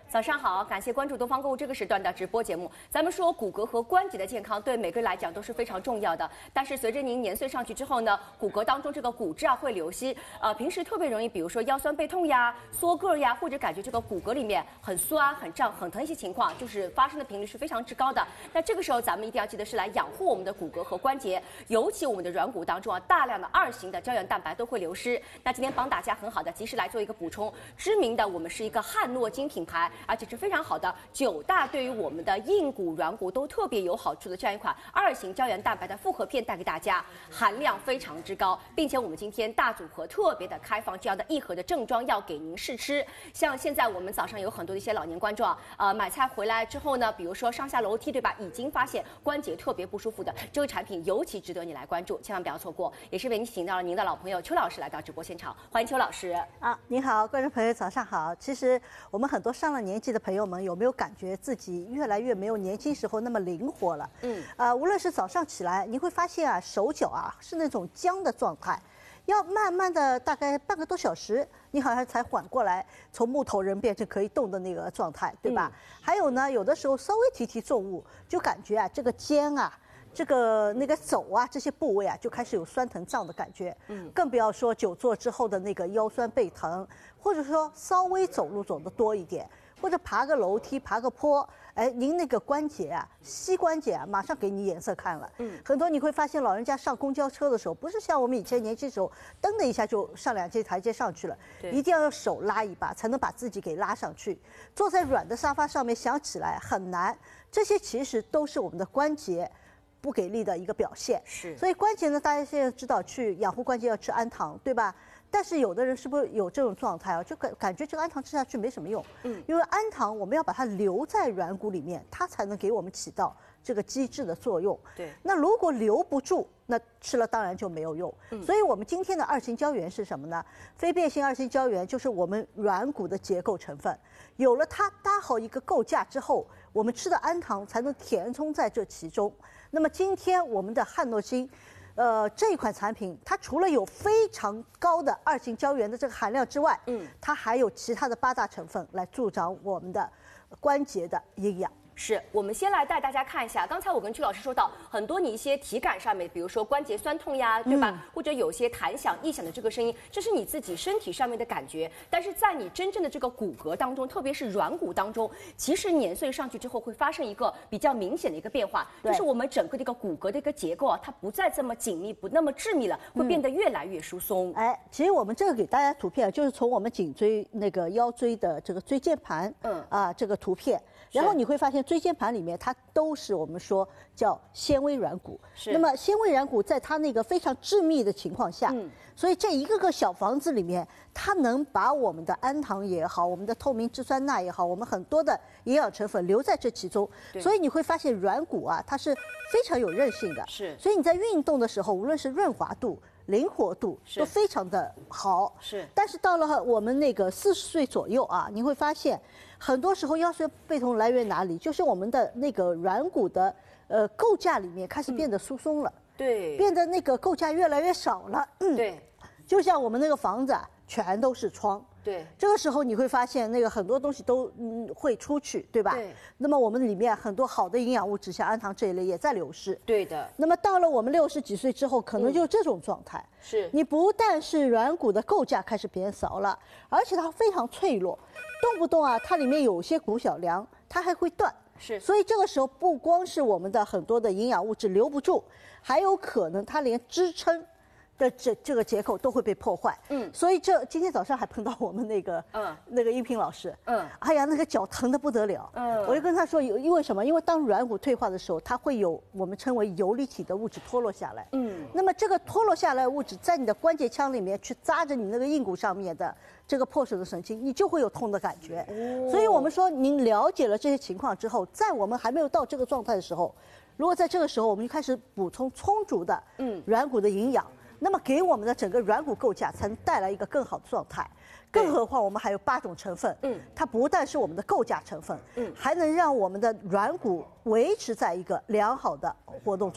早上好，感谢关注东方购物这个时段的直播节目。咱们说骨骼和关节的健康对每个人来讲都是非常重要的，但是随着您年岁上去之后呢，骨骼当中这个骨质啊会流失，平时特别容易，比如说腰酸背痛呀、缩个呀，或者感觉这个骨骼里面很酸、很胀、很疼一些情况，就是发生的频率是非常之高的。那这个时候咱们一定要记得是来养护我们的骨骼和关节，尤其我们的软骨当中啊，大量的2型的胶原蛋白都会流失。那今天帮大家很好的及时来做一个补充，知名的我们是一个汉诺金品牌。而且是非常好的9大对于我们的硬骨、软骨都特别有好处的这样一款2型胶原蛋白的复合片带给大家，含量非常之高，并且我们今天大组合特别的开放这样的1盒的正装药给您试吃。像现在我们早上有很多的一些老年观众啊，买菜回来之后呢，比如说上下楼梯对吧，已经发现关节特别不舒服的这个产品尤其值得你来关注，千万不要错过。也是为您请到了您的老朋友邱老师来到直播现场，欢迎邱老师。 您好，观众朋友早上好。其实我们很多上了年纪的朋友们有没有感觉自己越来越没有年轻时候那么灵活了？无论是早上起来，你会发现啊，手脚啊是那种僵的状态，要慢慢的大概半个多小时，你好像才缓过来，从木头人变成可以动的那个状态，对吧？还有呢，有的时候稍微提提重物，就感觉啊这个肩啊。这个那个肘啊，这些部位啊，就开始有酸疼胀的感觉。更不要说久坐之后的那个腰酸背疼，或者说稍微走路走得多一点，或者爬个楼梯、爬个坡，哎，您那个关节啊，膝关节啊，马上给你颜色看了。很多你会发现，老人家上公交车的时候，不是像我们以前年轻时候，噔的一下就上2阶台阶上去了，一定要用手拉一把，才能把自己给拉上去。坐在软的沙发上面，想起来很难。这些其实都是我们的关节不给力的一个表现，所以关节呢，大家现在知道去养护关节要吃氨糖，对吧？但是有的人是不是有这种状态啊？就感觉这个氨糖吃下去没什么用，因为氨糖我们要把它留在软骨里面，它才能给我们起到这个机制的作用。那如果留不住，那吃了当然就没有用。所以我们今天的2型胶原是什么呢？非变性2型胶原就是我们软骨的结构成分，有了它搭好一个构架之后，我们吃的氨糖才能填充在这其中。那么今天我们的汉诺金，这一款产品，它除了有非常高的2型胶原的这个含量之外，它还有其他的8大成分来助长我们的关节的营养。 我们先来带大家看一下，刚才我跟曲老师说到，很多你一些体感上面，比如说关节酸痛呀，对吧？或者有些弹响、异响的这个声音，这是你自己身体上面的感觉。但是在你真正的这个骨骼当中，特别是软骨当中，其实年岁上去之后会发生一个比较明显的一个变化，就是我们整个的一个骨骼的一个结构啊，它不再这么紧密，不那么致密了，会变得越来越疏松。 其实我们这个给大家图片，就是从我们颈椎那个腰椎的这个椎间盘，这个图片。然后你会发现椎间盘里面它都是我们说叫纤维软骨，那么纤维软骨在它那个非常致密的情况下，所以这一个个小房子里面，它能把我们的氨糖也好，我们的透明质酸钠也好，我们很多的营养成分留在这其中，所以你会发现软骨啊，它是非常有韧性的，所以你在运动的时候，无论是润滑度、灵活度都非常的好，但是到了我们那个40岁左右啊，你会发现，很多时候腰酸背痛来源哪里？就是我们的那个软骨的构架里面开始变得疏松了，变得那个构架越来越少了，就像我们那个房子啊，全都是窗。这个时候你会发现那个很多东西都会出去，对吧？那么我们里面很多好的营养物质，像氨糖这一类也在流失。那么到了我们60几岁之后，可能就这种状态。你不但是软骨的构架开始变少了，而且它非常脆弱，动不动啊，它里面有些骨小梁，它还会断。所以这个时候不光是我们的很多的营养物质留不住，还有可能它连支撑的这个结构都会被破坏，所以今天早上还碰到我们那个音频老师，哎呀，那个脚疼得不得了，我就跟他说，因为什么？因为当软骨退化的时候，它会有我们称为游离体的物质脱落下来，那么这个脱落下来的物质在你的关节腔里面去扎着你那个硬骨上面的这个破损的神经，你就会有痛的感觉。所以我们说，您了解了这些情况之后，在我们还没有到这个状态的时候，如果在这个时候我们就开始补充充足的软骨的营养。那么给我们的整个软骨构架才能带来一个更好的状态，更何况我们还有8种成分，它不但是我们的构架成分，还能让我们的软骨维持在一个良好的活动状态。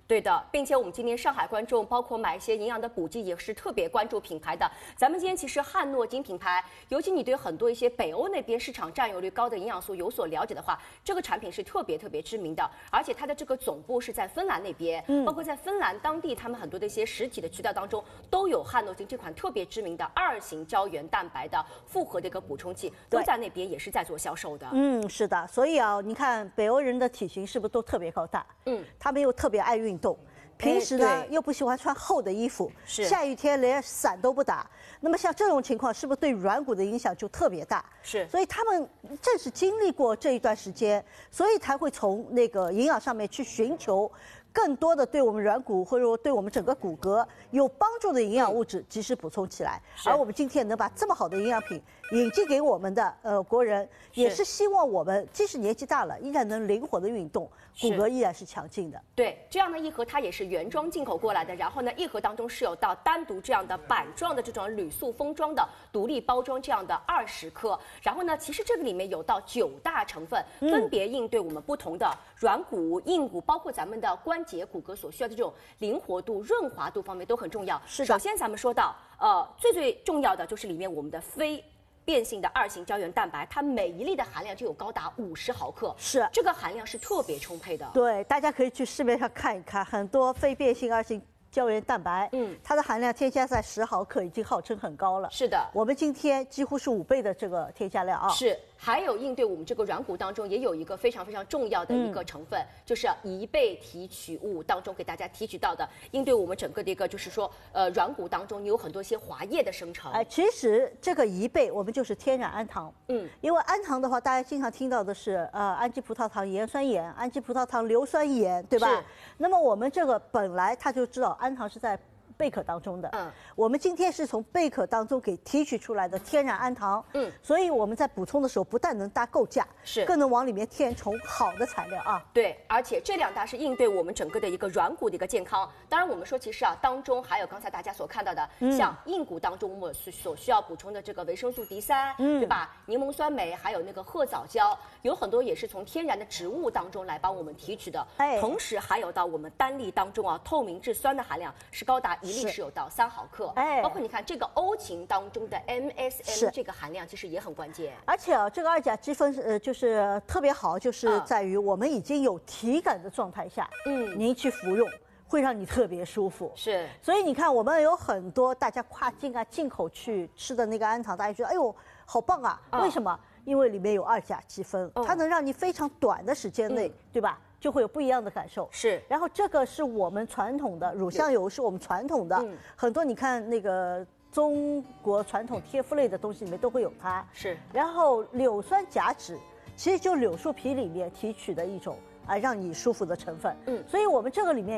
对的，并且我们今天上海观众，包括买一些营养的补剂，也是特别关注品牌的。咱们今天其实汉诺金品牌，尤其你对很多一些北欧那边市场占有率高的营养素有所了解的话，这个产品是特别知名的，而且它的这个总部是在芬兰那边，包括在芬兰当地，他们很多的一些实体的渠道当中都有汉诺金这款特别知名的2型胶原蛋白的复合的一个补充剂，都在那边也是在做销售的。 是的，所以啊，你看北欧人的体型是不是都特别高大？他们又特别爱运动。平时呢又不喜欢穿厚的衣服，下雨天连伞都不打。那么像这种情况，是不是对软骨的影响就特别大？ 是， 所以他们正是经历过这一段时间，所以才会从那个营养上面去寻求更多的对我们软骨或者说对我们整个骨骼有帮助的营养物质及时补充起来。而我们今天能把这么好的营养品引进给我们的国人，也是希望我们即使年纪大了，依然能灵活的运动，骨骼依然是强劲的。 对，这样的一盒它也是原装进口过来的，然后呢，一盒当中是有到单独这样的板状的这种铝塑封装的独立包装这样的20克，然后呢，其实这个里面有到9大成分，分别应对我们不同的软骨、硬骨，包括咱们的关节骨骼所需要的这种灵活度、润滑度方面都很重要。 是的。 首先咱们说到，最重要的就是里面我们的非变性的2型胶原蛋白，它每1粒的含量就有高达50毫克， 是这个含量是特别充沛的。 对，大家可以去市面上看一看，很多非变性2型胶原蛋白，它的含量添加在10毫克，已经号称很高了。 是的， 我们今天几乎是5倍的这个添加量啊。 是。还有应对我们这个软骨当中也有一个非常重要的一个成分，就是贻贝提取物当中给大家提取到的，应对我们整个的一个就是说软骨当中你有很多一些滑液的生成。 其实这个贻贝我们就是天然氨糖，因为氨糖的话，大家经常听到的是氨基葡萄糖盐酸盐、氨基葡萄糖硫酸盐，对吧？那么我们这个本来它就知道氨糖是在贝壳当中的，我们今天是从贝壳当中给提取出来的天然氨糖，所以我们在补充的时候不但能搭构架，更能往里面填充好的材料啊。 对，而且这2大是应对我们整个的一个软骨的一个健康。当然，我们说其实当中还有刚才大家所看到的，像硬骨当中我们所需要补充的这个维生素 D3，对吧？柠檬酸酶，还有那个褐藻胶，有很多也是从天然的植物当中来帮我们提取的。同时还有到我们单粒当中透明质酸的含量是高达1粒是有到3毫克，包括你看这个欧芹当中的 MSM 这个含量其实也很关键。 而且这个2甲基酚就是特别好，就是在于我们已经有体感的状态下，您去服用会让你特别舒服。 是， 所以你看我们有很多大家跨境进口去吃的那个氨糖，大家觉得哎呦好棒啊，为什么？因为里面有2甲基酚，它能让你非常短的时间内，对吧？就会有不一样的感受。 是， 然后这个是我们传统的乳香油，是我们传统的，很多你看那个中国传统贴肤类的东西里面都会有它。 是， 然后柳酸甲酯其实就柳树皮里面提取的一种让你舒服的成分。所以我们这个里面。